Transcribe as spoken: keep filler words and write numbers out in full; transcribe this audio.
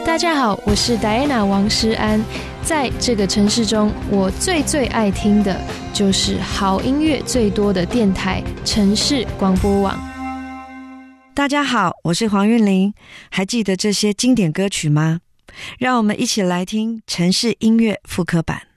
大家好，我是 Diana 王诗安。在这个城市中，我最最爱听的就是好音乐最多的电台——城市广播网。 大家好，我是黄韵玲。还记得这些经典歌曲吗？让我们一起来听城市音乐复刻版。